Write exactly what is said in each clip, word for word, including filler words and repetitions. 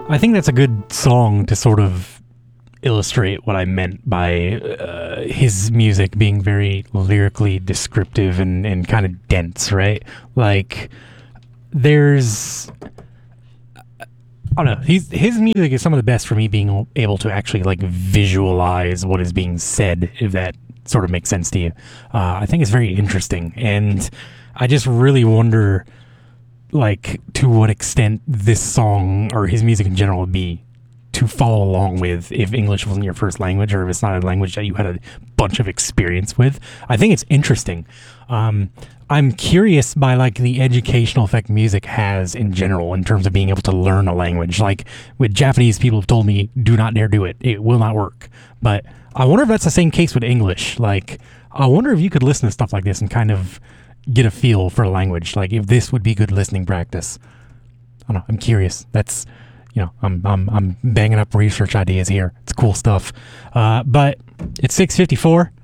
I think that's a good song to sort of illustrate what I meant by uh, his music being very lyrically descriptive and, and kind of dense, right? Like, there's... I don't know. He's, his music is some of the best for me being able to actually, like, visualize what is being said, if that sort of makes sense to you. Uh, I think it's very interesting, and I just really wonder, like, to what extent this song, or his music in general, would be to follow along with if English wasn't your first language, or if it's not a language that you had a bunch of experience with. I think it's interesting. Um, I'm curious by like the educational effect music has in general in terms of being able to learn a language. Like with Japanese, people have told me, do not dare do it. It will not work. But I wonder if that's the same case with English. Like, I wonder if you could listen to stuff like this and kind of get a feel for a language. Like if this would be good listening practice. I don't know. I'm curious. That's, you know, I'm I'm I'm banging up research ideas here. It's cool stuff. Uh, but it's six fifty-four.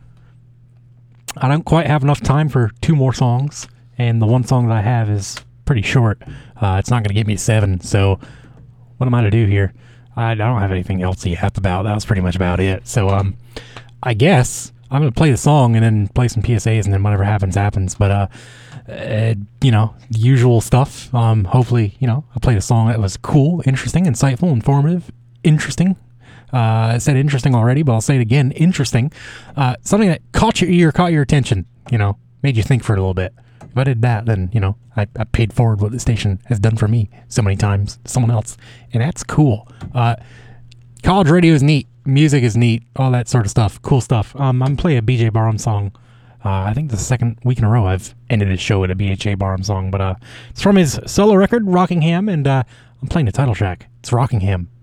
I don't quite have enough time for two more songs, and the one song that I have is pretty short. Uh, it's not going to get me to seven, so what am I to do here? I, I don't have anything else to yap about. That was pretty much about it. So um, I guess I'm going to play the song and then play some P S As, and then whatever happens, happens. But, uh, uh, you know, the usual stuff. Um, hopefully, you know, I played a song that was cool, interesting, insightful, informative, interesting. Uh, I said interesting already, but I'll say it again. Interesting. Uh, something that caught your ear, caught your attention, you know, made you think for a little bit. If I did that, then, you know, I, I paid forward what the station has done for me so many times to someone else. And that's cool. Uh, college radio is neat. Music is neat. All that sort of stuff. Cool stuff. Um, I'm playing a B J Barham song. Uh, I think the second week in a row I've ended his show with a B J Barham song. But uh, it's from his solo record, Rockingham. And uh, I'm playing the title track. It's Rockingham.